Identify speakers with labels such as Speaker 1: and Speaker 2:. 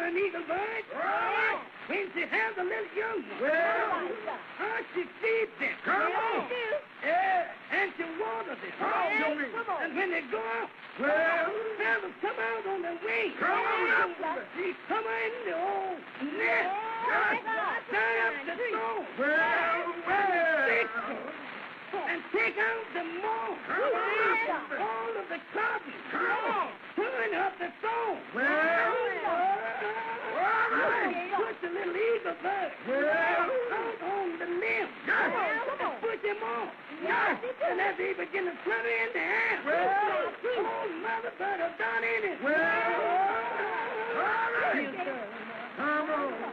Speaker 1: an eagle bird.
Speaker 2: Right.
Speaker 1: When she has a little young one.
Speaker 2: Well.
Speaker 1: She feeds them.
Speaker 2: Come on.
Speaker 1: Yeah, and she waters them.
Speaker 2: Come on, Jimmy.
Speaker 1: And when they go out,
Speaker 2: Well.
Speaker 1: feathers come out on their wings.
Speaker 2: Come on.
Speaker 1: She come in the old nest. Tie up the stone.
Speaker 2: Well.
Speaker 1: And take out the mold.
Speaker 2: Come on.
Speaker 1: All of the cotton.
Speaker 2: Come on.
Speaker 1: Turn up the stone.
Speaker 2: Well.
Speaker 1: Put the little eagle bird out on the limb. And push him on. And as he begin to flutter in the air, old mother bird have done in it.
Speaker 2: Well. All right. Come on.